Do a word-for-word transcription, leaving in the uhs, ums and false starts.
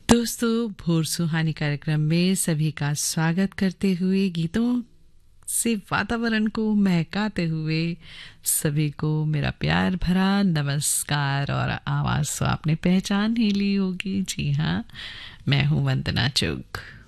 दोस्तों, भोर सुहानी कार्यक्रम में सभी का स्वागत करते हुए गीतों से वातावरण को महकाते हुए सभी को मेरा प्यार भरा नमस्कार। और आवाज़ तो आपने पहचान ही ली होगी। जी हाँ, मैं हूँ वंदना चुग।